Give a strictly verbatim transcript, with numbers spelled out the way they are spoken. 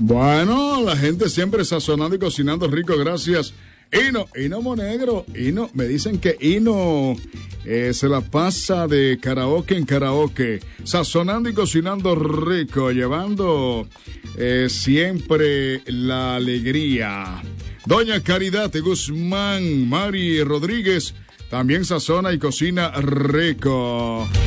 Bueno, la gente siempre sazonando y cocinando rico, gracias. Hino, Hino Monegro, Hino, me dicen que Hino eh, se la pasa de karaoke en karaoke, sazonando y cocinando rico, llevando eh, siempre la alegría. Doña Caridad de Guzmán, Mari Rodríguez, también sazona y cocina rico.